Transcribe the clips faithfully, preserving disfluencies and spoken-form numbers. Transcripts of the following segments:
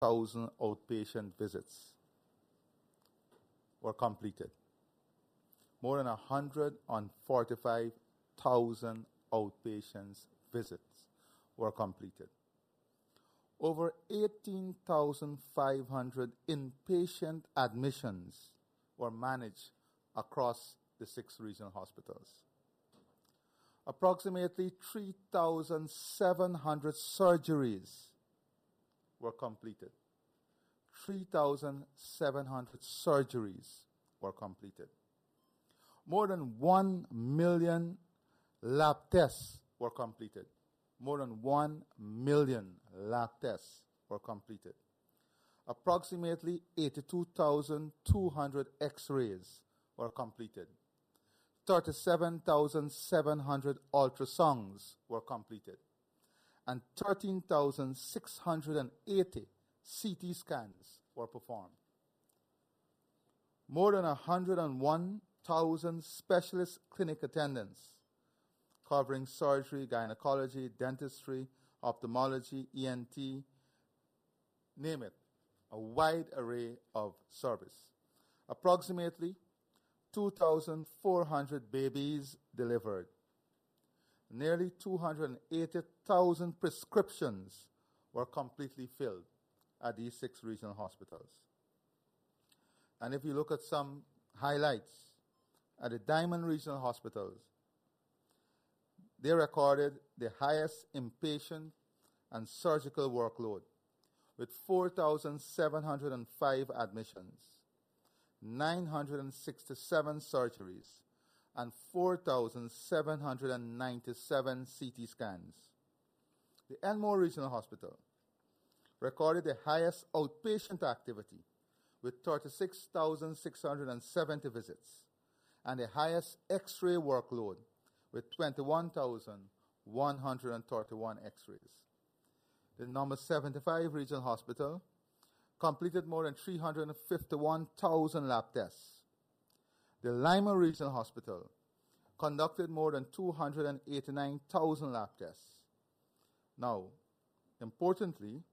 thousand outpatient visits were completed. More than one hundred forty-five thousand outpatient visits were completed. Over eighteen thousand five hundred inpatient admissions were managed across the six regional hospitals. Approximately three thousand seven hundred surgeries were completed. three thousand seven hundred surgeries were completed. More than one million lab tests were completed. More than one million lab tests were completed. Approximately eighty-two thousand two hundred x-rays were completed. thirty-seven thousand seven hundred ultrasounds were completed. And thirteen thousand six hundred eighty C T scans were performed. More than one hundred one thousand specialist clinic attendants covering surgery, gynecology, dentistry, ophthalmology, E N T, name it, a wide array of service. Approximately two thousand four hundred babies delivered. Nearly two hundred eighty thousand prescriptions were completely filled at these six regional hospitals. And if you look at some highlights, at the Diamond Regional Hospitals, they recorded the highest inpatient and surgical workload with four thousand seven hundred five admissions, nine hundred sixty-seven surgeries, and four thousand seven hundred ninety-seven C T scans. The Enmore Regional Hospital recorded the highest outpatient activity with thirty-six thousand six hundred seventy visits and the highest X-ray workload with twenty-one thousand one hundred thirty-one X-rays. The number seventy-five Regional Hospital completed more than three hundred fifty-one thousand lab tests. The Lima Regional Hospital conducted more than two hundred eighty-nine thousand lab tests. Now, importantly,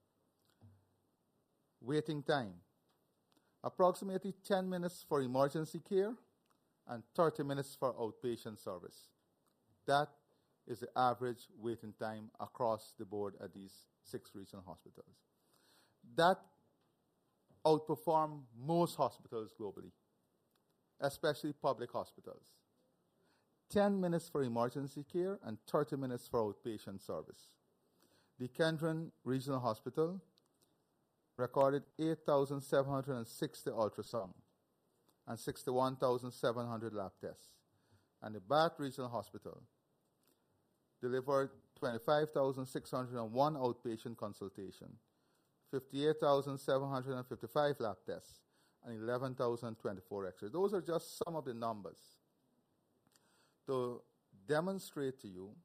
waiting time. Approximately ten minutes for emergency care and thirty minutes for outpatient service. That is the average waiting time across the board at these six regional hospitals. That outperformed most hospitals globally, especially public hospitals. ten minutes for emergency care and thirty minutes for outpatient service. The Kendron Regional Hospital recorded eight thousand seven hundred sixty ultrasound and sixty-one thousand seven hundred lab tests. And the Bath Regional Hospital delivered twenty-five thousand six hundred one outpatient consultation, fifty-eight thousand seven hundred fifty-five lab tests, and eleven thousand twenty-four X-rays. Those are just some of the numbers to demonstrate to you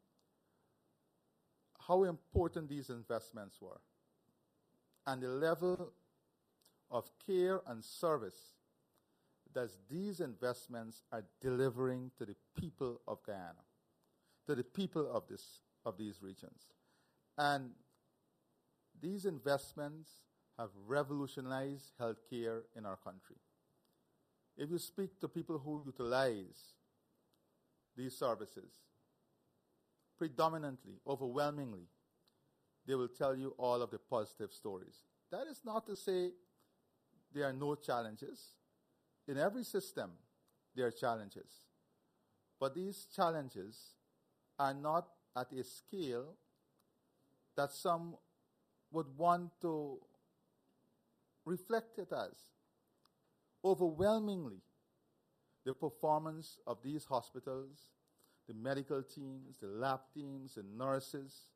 how important these investments were and the level of care and service that these investments are delivering to the people of Guyana, to the people of this of these regions. And these investments have revolutionized healthcare in our country. If you speak to people who utilize these services, predominantly, overwhelmingly, they will tell you all of the positive stories. That is not to say there are no challenges. In every system, there are challenges. But these challenges are not at a scale that some would want to reflect it as. Overwhelmingly, the performance of these hospitals, the medical teams, the lab teams, the nurses,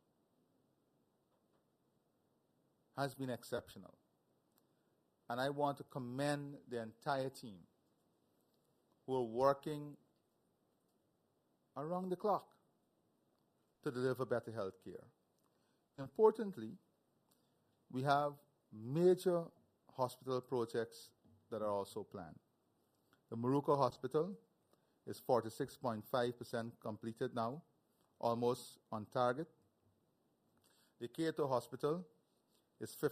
has been exceptional. And I want to commend the entire team who are working around the clock to deliver better health care. Importantly, we have major hospital projects that are also planned. The Moruco Hospital is forty-six point five percent completed now, almost on target. The Cato Hospital is fifty